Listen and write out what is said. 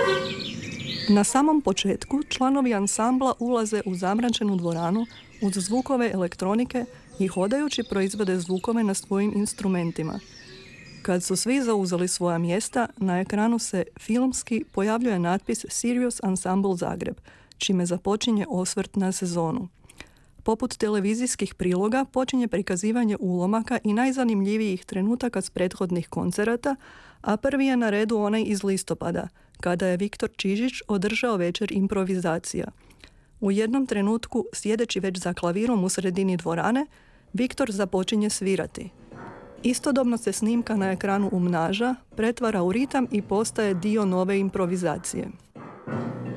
Na samom početku članovi ansambla ulaze u zamračenu dvoranu uz zvukove elektronike i hodajući proizvode zvukove na svojim instrumentima. Kad su svi zauzeli svoja mjesta, na ekranu se filmski pojavljuje natpis Sirius Ensemble Zagreb, čime započinje osvrt na sezonu. Poput televizijskih priloga počinje prikazivanje ulomaka i najzanimljivijih trenutaka s prethodnih koncerata, a prvi je na redu onaj iz listopada, kada je Viktor Čižić održao večer improvizacija. U jednom trenutku, sjedeći već za klavirom u sredini dvorane, Viktor započinje svirati. Istodobno se snimka na ekranu umnaža, pretvara u ritam i postaje dio nove improvizacije.